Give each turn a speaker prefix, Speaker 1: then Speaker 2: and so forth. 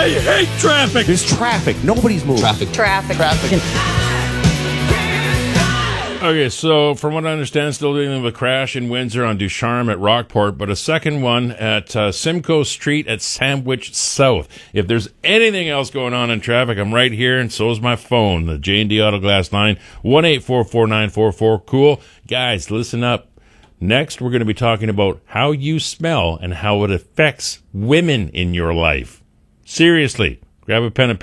Speaker 1: I hate traffic.
Speaker 2: There's traffic. Nobody's moving.
Speaker 3: Traffic.
Speaker 1: Okay, so from what I understand, still dealing with a crash in Windsor on Ducharme at Rockport, but a second one at Simcoe Street at Sandwich South. If there's anything else going on in traffic, I'm right here, and so is my phone, the J&D Auto Glass line, 1-844-944. Cool. Guys, listen up. Next, we're going to be talking about how you smell and how it affects women in your life. Seriously, grab a pen and paper.